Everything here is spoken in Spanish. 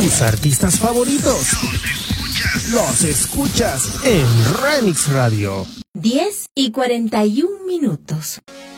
tus artistas favoritos. Los escuchas en Remix Radio. 10:41.